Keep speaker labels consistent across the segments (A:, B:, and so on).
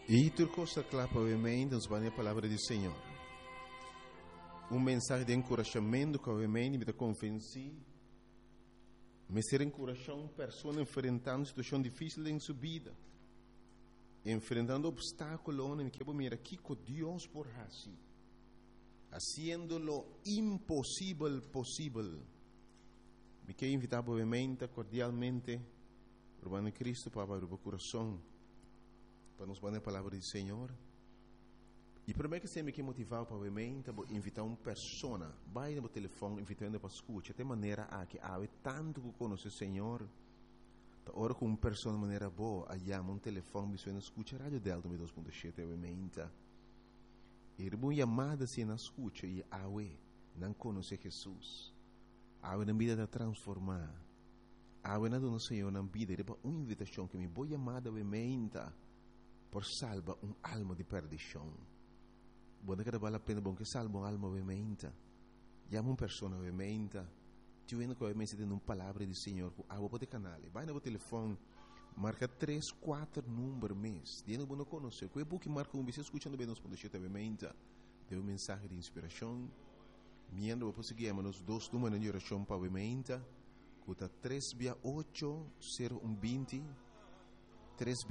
A: E tu costa clapa ovviamente, nos vai a palavra do Senhor. Mensagem de encorajamento que ovviamente me convenci, me ser encorajando uma pessoa enfrentando uma situação difícil em sua vida, enfrentando obstáculos, me quero mirar aqui com Deus por assim, haciendo lo impossível possível. Me quero invitar obviamente, cordialmente, Urbano Cristo para abrir o coração, para nos dar a palavra do Senhor. E primeiro que você me quer motivar para invitar uma pessoa, vai no telefone, invitando para escutar, de maneira a que há tanto que conhece o Senhor, ora com uma pessoa de maneira boa, aí há um telefone, me suena escuta a Rádio Delta 2.7, obviamente. E uma chamada se na escuta e há não conhece Jesus, há na vida de transformar, há na do Senhor na vida, e uma invitação que me boa chamada, obviamente, por salvar alma de perdição. Buona che vale la pena bom che salva un'alma ovviamente. Chiama una persona ovviamente. Ti vedo che ovviamente siete in una parola del Signore. A voi potete canale. Vai nel telefono. Marca 3-4 numeri mes. Di non conosce. Quei buchi marca un bisogno. Ascoltando bene, non potete ovviamente. Deve un messaggio di ispirazione. Miendo, poi seguiamo nos dos numeri di orazione ovviamente. Cuta 3-8-0-1-20.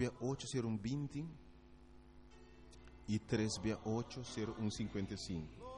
A: 3-8-0-1-20. E 3-8-0-1-55.